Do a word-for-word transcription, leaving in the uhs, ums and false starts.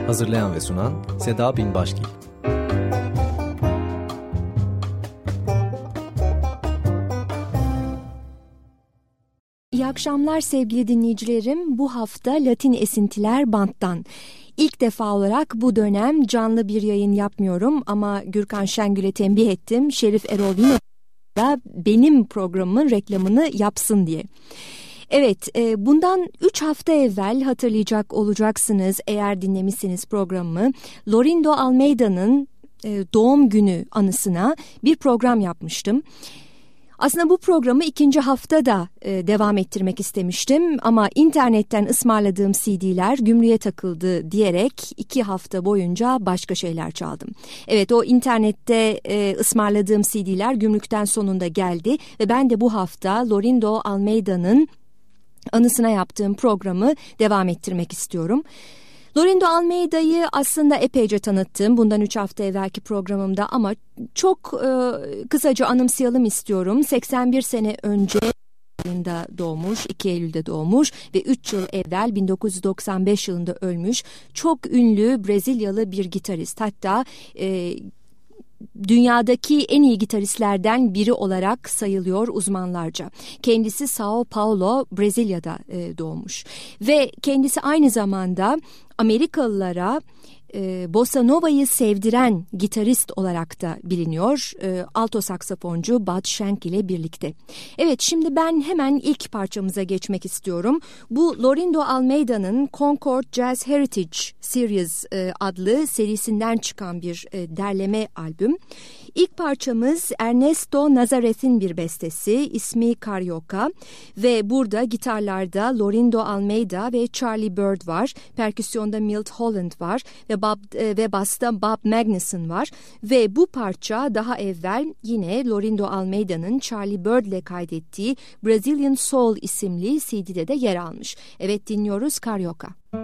Hazırlayan ve sunan Seda Binbaşgil. İyi akşamlar sevgili dinleyicilerim. Bu hafta Latin Esintiler Band'dan. İlk defa olarak bu dönem canlı bir yayın yapmıyorum ama Gürkan Şengül'e tembih ettim. Şerif Erol yine da benim programımın reklamını yapsın diye. Evet, bundan üç hafta evvel hatırlayacak olacaksınız eğer dinlemişsiniz programımı. Lorindo Almeida'nın doğum günü anısına bir program yapmıştım. Aslında bu programı ikinci hafta da e, devam ettirmek istemiştim ama internetten ısmarladığım C D'ler gümrüğe takıldı diyerek iki hafta boyunca başka şeyler çaldım. Evet, o internette e, ısmarladığım C D'ler gümrükten sonunda geldi ve ben de bu hafta Lorindo Almeida'nın anısına yaptığım programı devam ettirmek istiyorum. Lorindo Almeida'yı aslında epeyce tanıttım bundan üç hafta evvelki programımda ama çok e, kısaca anımsayalım istiyorum. seksen bir sene önce yılında doğmuş, iki Eylül'de doğmuş ve üç yıl evvel bin dokuz yüz doksan beş yılında ölmüş çok ünlü Brezilyalı bir gitarist. Hatta e, dünyadaki en iyi gitaristlerden biri olarak sayılıyor uzmanlarca. Kendisi São Paulo, Brezilya'da e, doğmuş ve kendisi aynı zamanda Amerikalılara e, Bossa Nova'yı sevdiren gitarist olarak da biliniyor. E, alto saksafoncu Bud Shank ile birlikte. Evet, şimdi ben hemen ilk parçamıza geçmek istiyorum. Bu Lorindo Almeida'nın Concord Jazz Heritage Series e, adlı serisinden çıkan bir e, derleme albüm. İlk parçamız Ernesto Nazareth'in bir bestesi, ismi Carioca ve burada gitarlarda Lorindo Almeida ve Charlie Bird var. Perküsyonda Milt Holland var ve Bob, e, ve basta Bob Magnuson var ve bu parça daha evvel yine Lorindo Almeida'nın Charlie Bird ile kaydettiği Brazilian Soul isimli C D'de de yer almış. Evet, dinliyoruz Carioca.